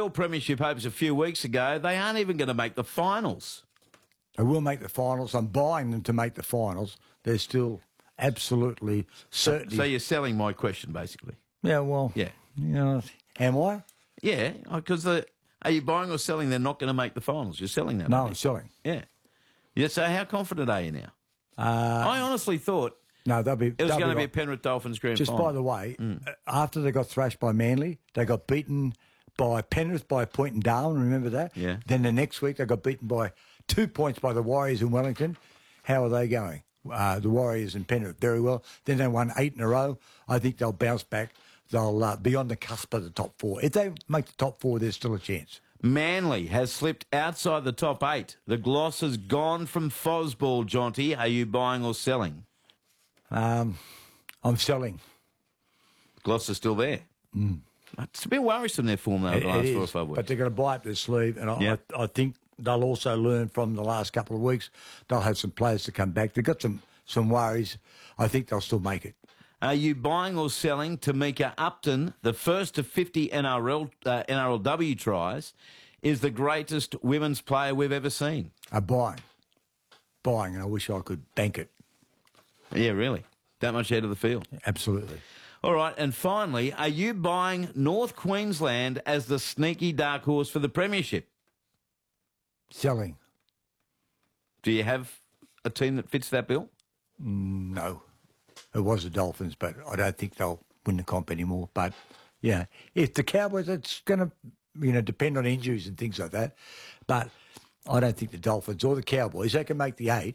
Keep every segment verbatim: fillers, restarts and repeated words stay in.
real premiership hopes a few weeks ago, they aren't even going to make the finals. They will make the finals. I'm buying them to make the finals. They're still absolutely certain. So you're selling my question, basically. Yeah, well, Yeah. You know, am I? Yeah, because the are you buying or selling? They're not going to make the finals. You're selling that. No, aren't I'm you? selling. Yeah. Yeah. So how confident are you now? Uh, I honestly thought no, they'll be. it was they'll going to be a right. Penrith Dolphins grand Just final. by the way, Mm. uh, after they got thrashed by Manly, they got beaten by Penrith by a point in Darwin. Remember that? Yeah. Then the next week they got beaten by two points by the Warriors in Wellington. How are they going? Uh, the Warriors and Penrith very well. Then they won eight in a row. I think they'll bounce back. They'll uh, be on the cusp of the top four. If they make the top four, there's still a chance. Manly has slipped outside the top eight. The gloss has gone from Fosball, Jonty. Are you buying or selling? Um, I'm selling. Gloss is still there. Mm. It's a bit worrisome, their form, though, It, the last it four or is, five weeks. but they're going to buy up their sleeve, and I, Yeah. I, I think they'll also learn from the last couple of weeks. They'll have some players to come back. They've got some, some worries. I think they'll still make it. Are you buying or selling Tamika Upton, the first of fifty N R L, uh, N R L W tries, is the greatest women's player we've ever seen? I'm buying. Buying, and I wish I could bank it. Yeah, really? That much ahead of the field? Absolutely. All right, and finally, are you buying North Queensland as the sneaky dark horse for the premiership? Selling. Do you have a team that fits that bill? No. It was the Dolphins, but I don't think they'll win the comp anymore. But, yeah, if the Cowboys, it's going to, you know, depend on injuries and things like that. But I don't think the Dolphins or the Cowboys, they can make the eight.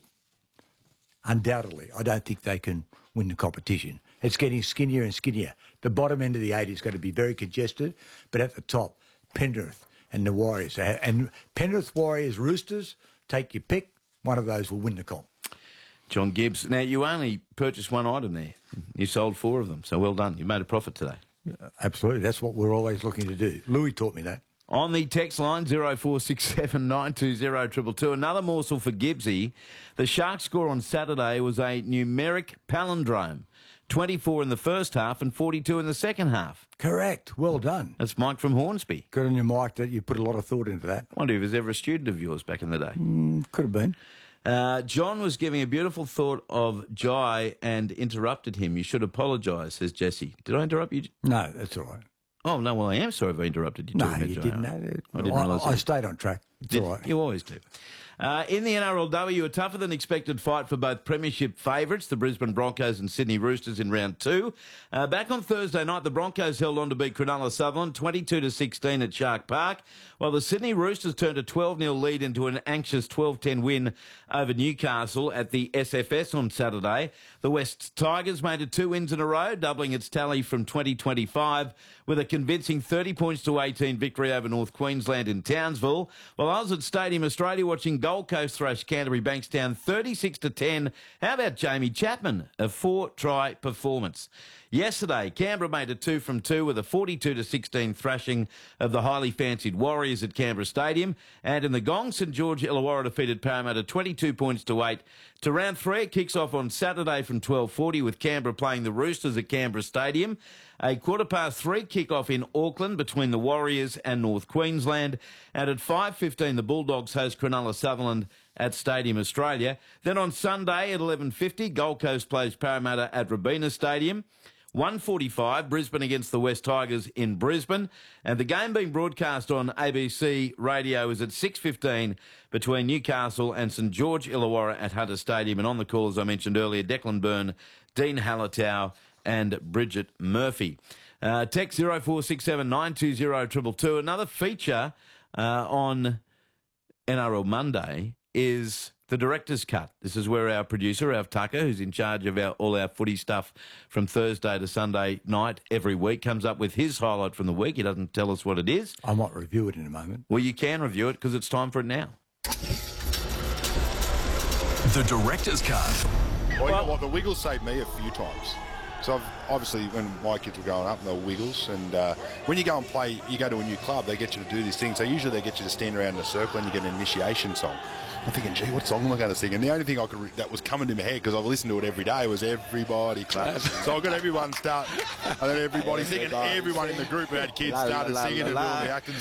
Undoubtedly. I don't think they can win the competition. It's getting skinnier and skinnier. The bottom end of the eight is going to be very congested, but at the top, Penrith and the Warriors. And Penrith, Warriors, Roosters, take your pick. One of those will win the comp. John Gibbs. Now, you only purchased one item there. You sold four of them, so well done. You made a profit today. Yeah, absolutely. That's what we're always looking to do. Louis taught me that. On the text line, zero four six seven nine two zero two two two, another morsel for Gibbsy. The Sharks score on Saturday was a numeric palindrome. twenty-four in the first half and forty-two in the second half. Correct. Well done. That's Mike from Hornsby. Good on your Mike that you put a lot of thought into that. I wonder if he was ever a student of yours back in the day. Mm, could have been. Uh, John was giving a beautiful thought of Jai and interrupted him. You should apologise, says Jesse. Did I interrupt you? No, that's all right. Oh, no, well, I am sorry if I interrupted you. No, talking about you Jai didn't. Arrow. No, I didn't I, realise I that. stayed on track. It's Did- all right. You always do. Uh, in the N R L W, a tougher than expected fight for both premiership favourites, the Brisbane Broncos and Sydney Roosters in round two. Uh, back on Thursday night, the Broncos held on to beat Cronulla Sutherland twenty-two to sixteen at Shark Park, while the Sydney Roosters turned a twelve nil lead into an anxious twelve ten win over Newcastle at the S F S on Saturday. The West Tigers made it two wins in a row, doubling its tally from twenty twenty-five with a convincing thirty points to eighteen victory over North Queensland in Townsville. While I was at Stadium Australia watching Gold Coast thrash Canterbury Bankstown thirty-six to ten. How about Jamie Chapman? A four-try performance. Yesterday, Canberra made it two from two with a forty-two to sixteen thrashing of the highly fancied Warriors at Canberra Stadium. And in the Gong, St George Illawarra defeated Parramatta twenty-two points to eight. To round three, it kicks off on Saturday from twelve forty with Canberra playing the Roosters at Canberra Stadium. A quarter past three kick-off in Auckland between the Warriors and North Queensland. And at five fifteen, the Bulldogs host Cronulla Sutherland at Stadium Australia. Then on Sunday at eleven fifty, Gold Coast plays Parramatta at Robina Stadium. one forty-five, Brisbane against the West Tigers in Brisbane. And the game being broadcast on A B C Radio is at six fifteen between Newcastle and St George Illawarra at Hunter Stadium. And on the call, as I mentioned earlier, Declan Byrne, Dean Hallertau and Bridget Murphy. Uh, text zero four six seven nine two zero two two two. Another feature uh, on N R L Monday is the Director's Cut. This is where our producer, Alf Tucker, who's in charge of our, all our footy stuff from Thursday to Sunday night every week, comes up with his highlight from the week. He doesn't tell us what it is. I might review it in a moment. Well, you can review it because it's time for it now. The Director's Cut. Well, you know what? The Wiggles saved me a few times. So I've, obviously when my kids were growing up, they were Wiggles. And uh, when you go and play, you go to a new club, they get you to do these things. So usually they get you to stand around in a circle and you get an initiation song. I'm thinking, gee, what song am I going to sing? And the only thing I could re- that was coming to my head, because I've listened to it every day, was Everybody Clap. So I got everyone start, and then everybody singing. Everyone in the group who had kids started singing and doing the acting.